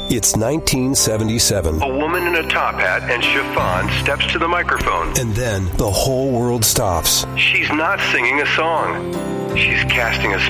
It's 1977. A woman in a top hat and chiffon steps to the microphone. And then the whole world stops. She's not singing a song. She's casting a